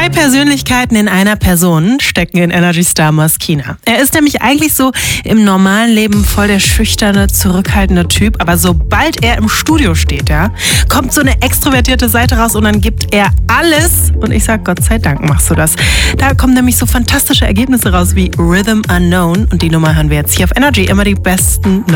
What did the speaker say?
Zwei Persönlichkeiten in einer Person stecken in Energy Star Moschino. Er ist nämlich eigentlich so im normalen Leben voll der schüchterne, zurückhaltende Typ, aber sobald er im Studio steht, ja, kommt so eine extrovertierte Seite raus und dann gibt er alles. Und ich sag, Gott sei Dank machst du das. Da kommen nämlich so fantastische Ergebnisse raus wie Rhythm Unknown und die Nummer hören wir jetzt hier auf Energy. Immer die besten